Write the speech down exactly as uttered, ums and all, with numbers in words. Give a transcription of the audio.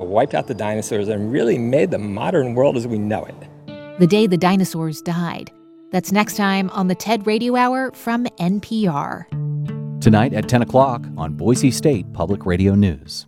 wiped out the dinosaurs and really made the modern world as we know it. The day the dinosaurs died. That's next time on the TED Radio Hour from N P R. Tonight at ten o'clock on Boise State Public Radio News.